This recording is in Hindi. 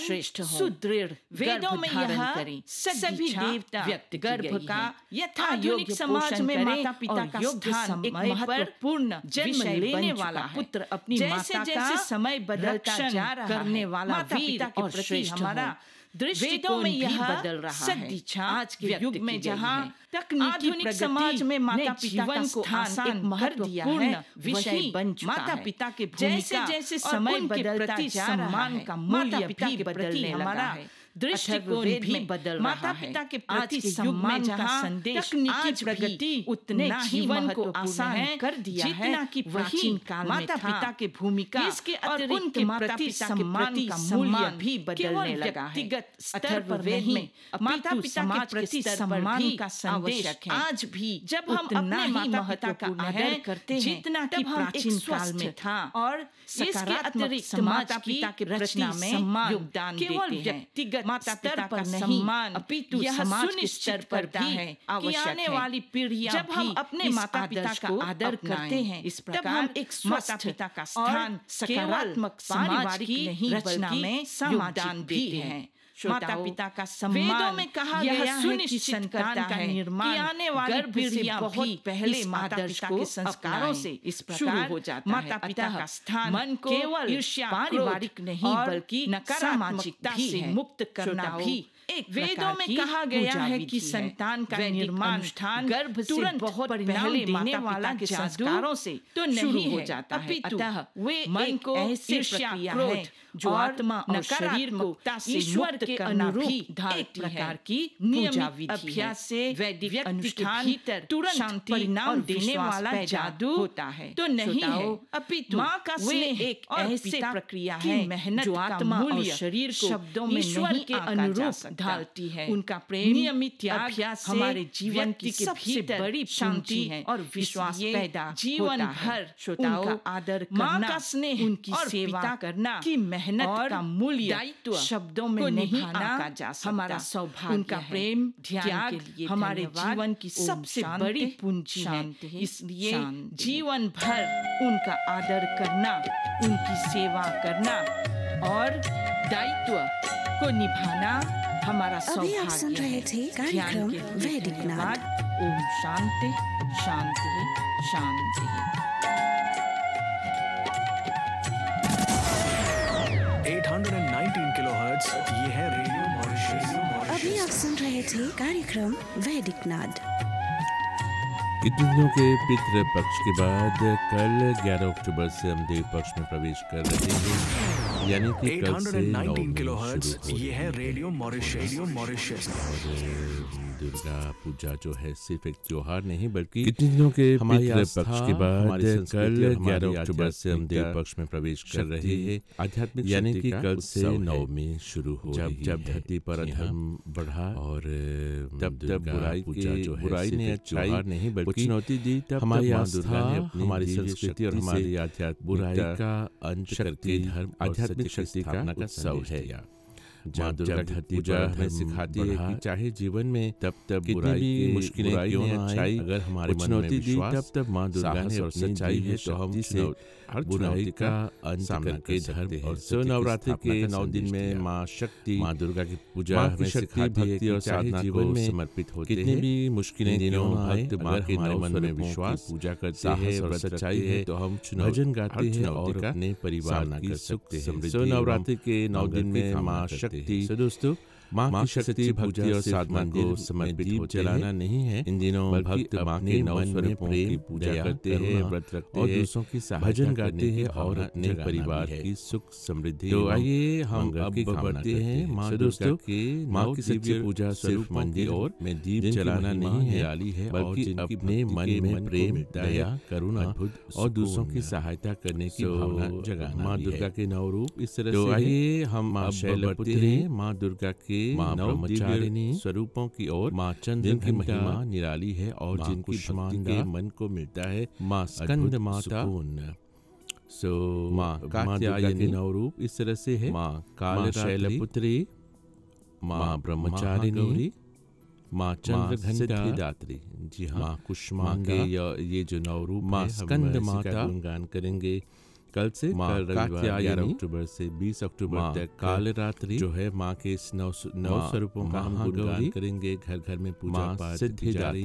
श्रेष्ठ हो, सुदृढ़। वेदों में यह सभी देवता व्यक्त गर्भ का यथायोग्य समाज में माता पिता का स्थान एक महत्वपूर्ण जन्म लेने वाला पुत्र अपनी माता का समय बदलता जा रहा करने वाला वीर और श्रेष्ठ हमारा दृष्टिकोण में यह बदल रहा है। आज के युग में जहाँ आधुनिक समाज में माता पिता का स्थान एक महत्वपूर्ण विषय बन चुका है। माता पिता के जैसे जैसे समय बदलता जा रहा है, का मूल्य भी बदलने लगा है, दृष्टिकोण भी बदल रहा है। माता पिता के प्रति सम्मान का संदेश तकनीकी प्रगति उतने जीवन को आसान कर दिया है जितना कि प्राचीन काल में माता पिता की भूमिका इसके अतिरिक्त माता पिता के प्रति सम्मान भी बदलने लगा है। व्यक्तिगत स्तर पर नहीं, माता पिता के प्रति सम्मान का संदेश आज भी जब हम अपने माता पिता का आदर करते हैं जितना कि प्राचीन काल में था, और इसके अतिरिक्त माता पिता के रचना में योगदान केवल व्यक्तिगत माता पिता का सम्मान अपितु समाज के स्तर पर भी है आवश्यक है। आने वाली पीढ़ियां जब हम अपने माता पिता का आदर करते हैं, इस प्रकार हम एक माता पिता का स्थान सकारात्मक पारिवारिक नहीं रचना में योगदान देते हैं। माता पिता का सम्मान वेदों में कहा गया है कि संतान का निर्माण आने वाली पीढ़ियां बहुत पहले माता पिता के संस्कारों से इस प्रकार हो जाता है। माता पिता का स्थान मन को केवल ईर्ष्या पारिवारिक नहीं बल्कि नकारात्मकता से मुक्त करना भी एक वेदों में कहा गया है कि संतान का निर्माण गर्भ तुरंत बहुत पहले देने वाला के संस्कारों से तो नहीं हो जाता है, अतः वे मन को ऐसे प्रक्रिया है जो आत्मा और शरीर को ईश्वर के अनुरूप एक प्रकार की नियमित अभ्यास से वैदिक अनुष्ठान तुरंत परिणाम देने वाला जादू होता है तो नहीं है, अपितु माँ का स्नेह एक ऐसी प्रक्रिया है जो आत्मा और शरीर को शब्दों में ईश्वर के अनुरूप ढालती है। उनका प्रेम नियमित अभ्यास हमारे जीवन की सबसे बड़ी शांति है और विश्वास पैदा जीवन भर उनका आदर करना, का स्नेह उनकी सेवा करना की मेहनत का मूल्य दायित्व शब्दों में नहीं आंका जा सकता। हमारा सौभाग्य उनका प्रेम त्याग हमारे जीवन की सबसे बड़ी पूंजी है, इसलिए जीवन भर उनका आदर करना, उनकी सेवा करना और दायित्व को निभाना हमारा सौभाग्य है। अभी आप सुन रहे थे कार्यक्रम वैदिक नाद। ओम शांति शांति शांति। 819 किलोहर्ट्ज, ये है रेडियो मॉरिशस। अभी आप सुन रहे थे कार्यक्रम वैदिक नाद। इतने दिनों के पितृ पक्ष के बाद कल 11 अक्टूबर से हम देव पक्ष में प्रवेश कर रहे हैं, यानी कि कल से 819 किलोहर्ट्ज, ये है रेडियो मॉरिशस। दुर्गा पूजा जो है सिर्फ एक त्योहार नहीं बल्कि इतने दिनों के पितृ पक्ष के बाद कल 11 अक्टूबर से हम देव पक्ष में प्रवेश कर रहे हैं, आध्यात्मिक यानी कि कल से नवमी शुरू हो रही है। जब धरती पर अधर्म बढ़ा और तब बुराई पूजा जो है बुराई ने अच्छाई नहीं बल्कि चुनौती दी, तब हमारी आस्था, हमारी संस्कृति और हमारी आध्यात्मिक बुराई का अंत करके धर्म आध्यात्मिक शक्ति का उत्सव है। माँ दुर्गा धरती पूजा हमें सिखाती है कि चाहे जीवन में तब बुराई की मुश्किलें क्यों न आए, अगर हमारे मन में विश्वास तब माँ दुर्गा ने और सच्चाई है तो हम से हर बुराई का अंत करके धर्म और सो नवरात्रि के 9 दिन में माँ शक्ति माँ दुर्गा की पूजा हमें सिखाती है और साधना जीवन में समर्पित होते हैं। कितनी भी मुश्किलें दिनों आए, माँ के हमारे मन में विश्वास पूजा करते हैं और सच्चाई है तो हम भजन गाते हैं और अपने परिवार की सुख समृद्धि। सो नवरात्रि के 9 दिन में माँ शक्ति। तो दोस्तों, माँ की शक्ति भक्ति और साधना को समर्पित चलाना नहीं है। इन दिनों भक्त माँ के 9 स्वरूपों की पूजा करते हैं, व्रत रखते हैं, दूसरों की भजन गाते हैं और अपने परिवार की सुख समृद्धि। तो आइए हम अब बढ़ते हैं माँ दुर्गा के माँ की सच्ची पूजा सिर्फ मंदिर और में दीप जलाना नहीं है बल्कि अपने मन में प्रेम, दया, करुणा और दूसरों की सहायता करने की भावना जगाना। माँ दुर्गा के 9 रूप इस तरह से। आइए हम अब बढ़ते हैं माँ दुर्गा के माँ ब्रह्मचारिणी स्वरूपों की ओर। माँ चंद्र की महिमा निराली है और जिनकी भक्ति के मन को मिलता है माँ स्कंद माता। माँ कात्यायनी 9 रूप इस तरह से है। माँ कालशैलपुत्री, माँ ब्रह्मचारिणी, माँ चंद्रघंटा दात्री। जी हाँ, माँ कुष्मांडा। ये जो 9 रूप माँ स्कंद माता गुणगान करेंगे। कल से कल 11 अक्टूबर से 20 अक्टूबर तक काल रात्रि जो है माँ के 9 स्वरूपों का हम गुणगान करेंगे, घर घर में पूजा पाठ सिद्धि जारी